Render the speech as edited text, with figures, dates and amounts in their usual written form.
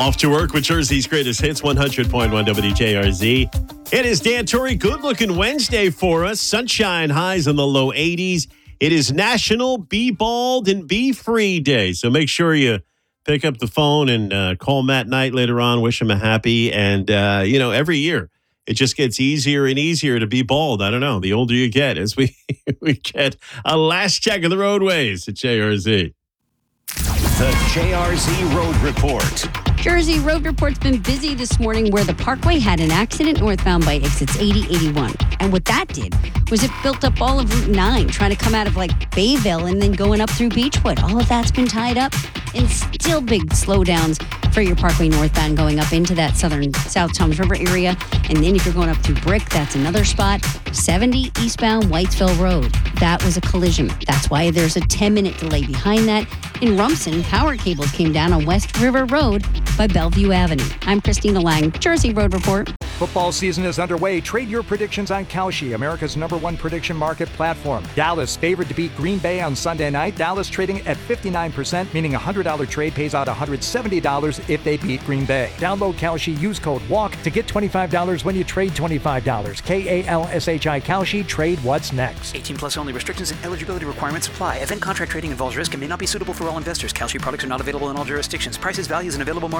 Off to work with Jersey's greatest hits, 100.1 WJRZ. It is Dan Torrey. Good-looking Wednesday for us. Sunshine, highs in the low 80s. It is National Be Bald and Be Free Day. So make sure you pick up the phone and call Matt Knight later on. Wish him a happy. And, every year it just gets easier and easier to be bald. I don't know. The older you get as we get a last check of the roadways at JRZ. The JRZ Road Report. Jersey Road Report's been busy this morning where the Parkway had an accident northbound by exits 80, 81. And what that did was it built up all of Route 9, trying to come out of Bayville and then going up through Beechwood. All of that's been tied up and still big slowdowns for your Parkway northbound going up into that South Toms River area. And then if you're going up through Brick, that's another spot. 70 eastbound Whitesville Road. That was a collision. That's why there's a 10-minute delay behind that. In Rumson, power cables came down on West River Road by Bellevue Avenue. I'm Christina Lang, Jersey Road Report. Football season is underway. Trade your predictions on Kalshi, America's #1 prediction market platform. Dallas favored to beat Green Bay on Sunday night. Dallas trading at 59%, meaning a $100 trade pays out $170 if they beat Green Bay. Download Kalshi, use code WALK to get $25 when you trade $25. KALSHI Kalshi, trade what's next. 18 plus only. Restrictions and eligibility requirements apply. Event contract trading involves risk and may not be suitable for all investors. Kalshi products are not available in all jurisdictions. Prices, values, and available market